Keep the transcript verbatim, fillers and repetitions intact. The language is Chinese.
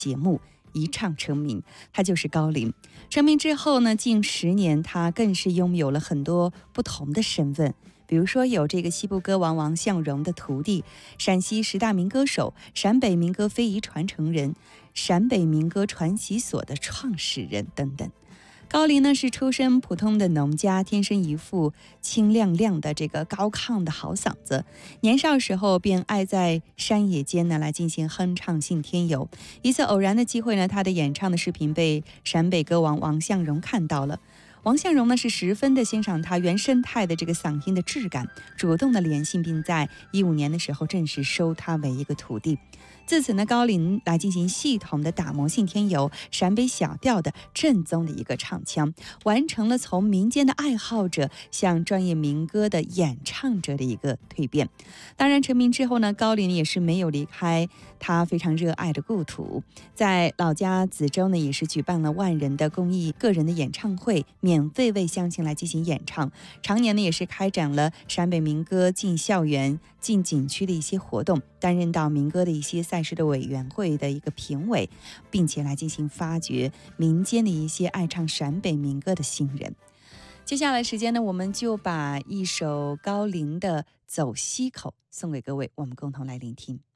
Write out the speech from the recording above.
节目一唱成名，他就是高龄。成名之后呢，近十年他更是拥有了很多不同的身份，比如说有这个西部歌王王相荣的徒弟，陕西十大民歌手，陕北民歌非遗传承人，陕北民歌传习所的创始人等等。高龄呢是出身普通的农家，天生一副清亮亮的这个高亢的好嗓子，年少时候便爱在山野间呢来进行哼唱信天游。一次偶然的机会呢，他的演唱的视频被陕北歌王王相荣看到了。王相荣呢是十分的欣赏他原生态的这个嗓音的质感，主动的联系，并在一五年的时候正式收他为一个徒弟。自此呢，高龄来进行系统的打磨信天游陕北小调的正宗的一个唱腔，完成了从民间的爱好者向专业民歌的演唱者的一个蜕变。当然成名之后呢，高龄也是没有离开他非常热爱的故土，在老家梓州呢也是举办了万人的公益个人的演唱会，免费为乡亲来进行演唱，常年呢也是开展了陕北民歌进校园进景区的一些活动，担任到民歌的一些赛事的委员会的一个评委，并且来进行发掘民间的一些爱唱陕北民歌的新人。接下来时间呢，我们就把一首高龄的《走西口》送给各位，我们共同来聆听。